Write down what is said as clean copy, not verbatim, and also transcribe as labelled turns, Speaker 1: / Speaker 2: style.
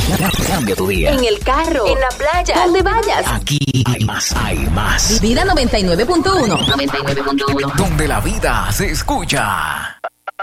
Speaker 1: Cambia tu día.
Speaker 2: En el carro, en la playa, donde vayas.
Speaker 1: Aquí hay más.
Speaker 2: Vida 99.1.
Speaker 1: 99.1. Donde la vida se escucha.